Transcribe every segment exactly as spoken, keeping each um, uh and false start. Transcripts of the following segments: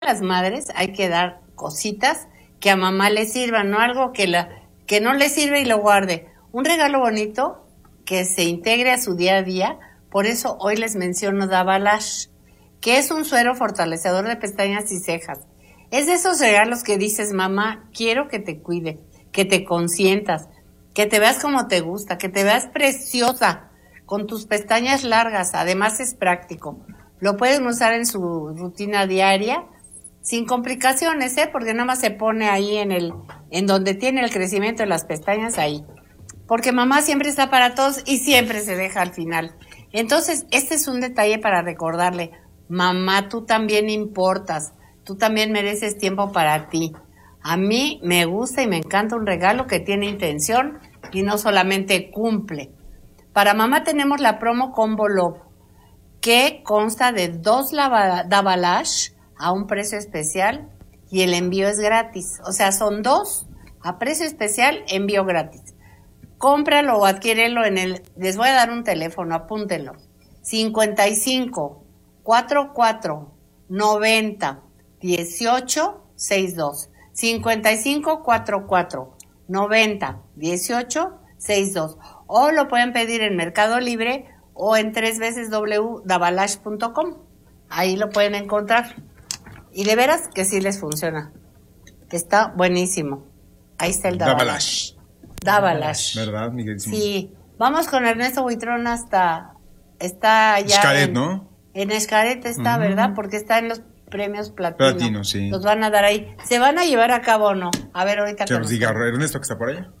las madres hay que dar cositas que a mamá le sirvan, no algo que la que no le sirve y lo guarde. Un regalo bonito que se integre a su día a día. Por eso hoy les menciono Dabalash, que es un suero fortalecedor de pestañas y cejas. Es de esos regalos que dices, mamá, quiero que te cuide, que te consientas, que te veas como te gusta, que te veas preciosa, con tus pestañas largas. Además es práctico. Lo pueden usar en su rutina diaria, sin complicaciones, ¿eh? Porque nada más se pone ahí en el, en donde tiene el crecimiento de las pestañas, ahí. Porque mamá siempre está para todos y siempre se deja al final. Entonces, este es un detalle para recordarle, mamá, tú también importas, tú también mereces tiempo para ti. A mí me gusta y me encanta un regalo que tiene intención y no solamente cumple. Para mamá tenemos la promo Combo Love, que consta de dos Dabalash a un precio especial y el envío es gratis. O sea, son dos a precio especial, envío gratis. Cómpralo o adquiérelo en el... Les voy a dar un teléfono, apúntenlo. cincuenta y cinco, cuarenta y cuatro, noventa, dieciocho, sesenta y dos. cincuenta y cinco, cuarenta y cuatro, noventa, dieciocho, sesenta y dos. O lo pueden pedir en Mercado Libre o en tres veces doble u punto dabalash punto com. Ahí lo pueden encontrar. Y de veras que sí les funciona. Está buenísimo. Ahí está el Dabalash. Dabalash. ¿Verdad, Miguel? Sí. Vamos con Ernesto Buitrón hasta... Está allá Xcaret, en, ¿no? En Xcaret está, uh-huh. ¿verdad? Porque está en los premios Platino. Platino, sí. Los van a dar ahí. ¿Se van a llevar a cabo o no? A ver, ahorita que nos diga Ernesto, que está por allá.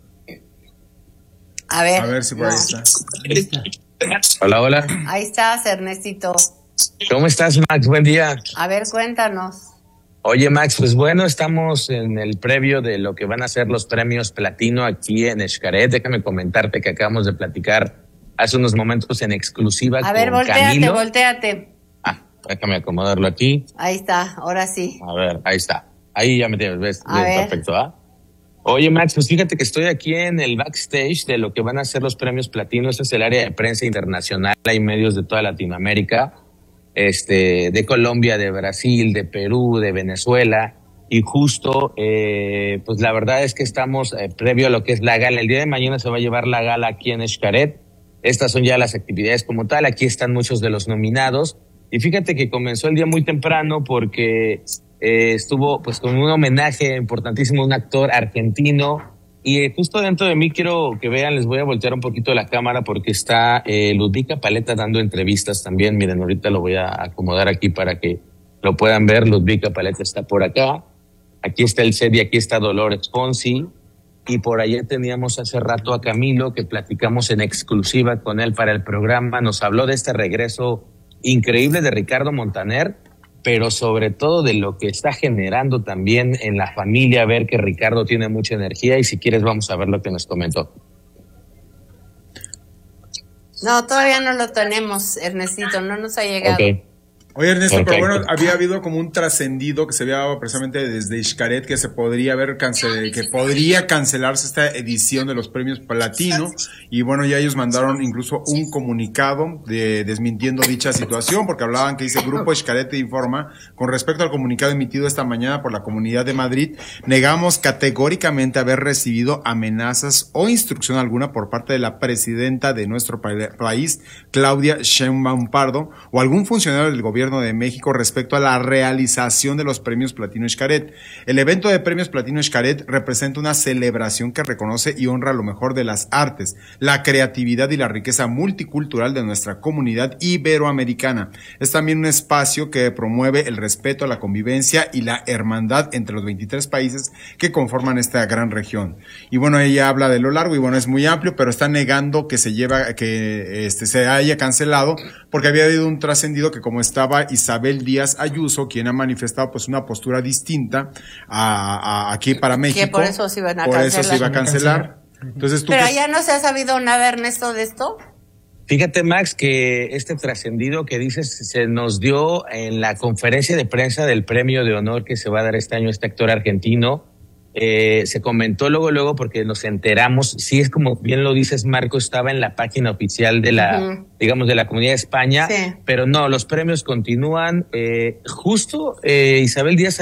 A ver. A ver si por no. ahí está. Hola, hola. Ahí estás, Ernestito. ¿Cómo estás, Max? Buen día. A ver, cuéntanos. Oye, Max, pues bueno, estamos en el previo de lo que van a ser los premios Platino aquí en Xcaret. Déjame comentarte que acabamos de platicar hace unos momentos en exclusiva a con ver, volteate, Camilo. volteate. Ah, déjame acomodarlo aquí. Ahí está, ahora sí. A ver, ahí está. Ahí ya me tienes, ves, A ves ver. perfecto, ¿ah? Oye, Max, pues fíjate que estoy aquí en el backstage de lo que van a ser los premios Platino. Este es el área de prensa internacional. Hay medios de toda Latinoamérica, este, de Colombia, de Brasil, de Perú, de Venezuela. Y justo, eh, pues la verdad es que estamos eh, previo a lo que es la gala. El día de mañana se va a llevar la gala aquí en Xcaret. Estas son ya las actividades como tal. Aquí están muchos de los nominados. Y fíjate que comenzó el día muy temprano porque eh, estuvo pues con un homenaje importantísimo a un actor argentino. Y eh, justo dentro de mí quiero que vean, les voy a voltear un poquito la cámara porque está eh, Ludvika Paleta dando entrevistas también. Miren, ahorita lo voy a acomodar aquí para que lo puedan ver. Ludvika Paleta está por acá. Aquí está el set y aquí está Dolores Fonsi. Y por allá teníamos hace rato a Camilo, que platicamos en exclusiva con él para el programa. Nos habló de este regreso increíble de Ricardo Montaner, pero sobre todo de lo que está generando también en la familia, ver que Ricardo tiene mucha energía. Y si quieres vamos a ver lo que nos comentó. No, todavía no lo tenemos, Ernestito, no nos ha llegado. Okay. Oye, Ernesto, Perfecto. pero bueno, había habido como un trascendido que se había dado precisamente desde Xcaret que se podría haber cancelado, que podría cancelarse esta edición de los premios Platino, y bueno, ya ellos mandaron incluso un comunicado de desmintiendo dicha situación, porque hablaban que dice Grupo Xcaret informa, con respecto al comunicado emitido esta mañana por la Comunidad de Madrid, negamos categóricamente haber recibido amenazas o instrucción alguna por parte de la presidenta de nuestro país, Claudia Sheinbaum Pardo, o algún funcionario del gobierno de México respecto a la realización de los premios Platino Xcaret. El evento de premios Platino Xcaret representa una celebración que reconoce y honra lo mejor de las artes, la creatividad y la riqueza multicultural de nuestra comunidad iberoamericana. Es también un espacio que promueve el respeto a la convivencia y la hermandad entre los veintitrés países que conforman esta gran región. Y bueno, ella habla de lo largo y bueno, es muy amplio, pero está negando que se lleva, que este se haya cancelado, porque había habido un trascendido que como estaba Isabel Díaz Ayuso, quien ha manifestado pues una postura distinta a, a aquí para México. Que por eso se iban a por cancelar. eso se iba a cancelar. Entonces, ¿tú Pero qué... ya no se ha sabido nada, Ernesto, de esto. Fíjate, Max, que este trascendido que dices se nos dio en la conferencia de prensa del premio de honor que se va a dar este año a este actor argentino. Eh, se comentó luego, luego, porque nos enteramos, sí es como bien lo dices, Marco, estaba en la página oficial de la, uh-huh. digamos, de la Comunidad de España, sí. Pero no, los premios continúan. Eh, justo eh, Isabel Díaz